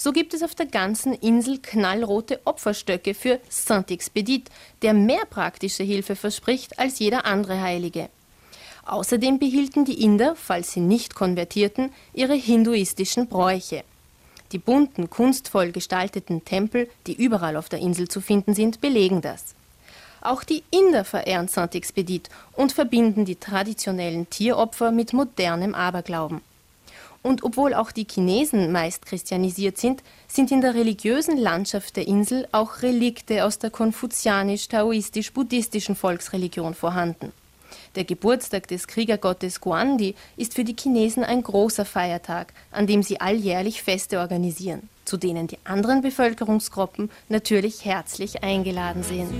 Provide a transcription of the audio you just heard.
So gibt es auf der ganzen Insel knallrote Opferstöcke für Saint-Expédit, der mehr praktische Hilfe verspricht als jeder andere Heilige. Außerdem behielten die Inder, falls sie nicht konvertierten, ihre hinduistischen Bräuche. Die bunten, kunstvoll gestalteten Tempel, die überall auf der Insel zu finden sind, belegen das. Auch die Inder verehren Saint-Expédit und verbinden die traditionellen Tieropfer mit modernem Aberglauben. Und obwohl auch die Chinesen meist christianisiert sind, sind in der religiösen Landschaft der Insel auch Relikte aus der konfuzianisch-taoistisch-buddhistischen Volksreligion vorhanden. Der Geburtstag des Kriegergottes Guandi ist für die Chinesen ein großer Feiertag, an dem sie alljährlich Feste organisieren, zu denen die anderen Bevölkerungsgruppen natürlich herzlich eingeladen sind.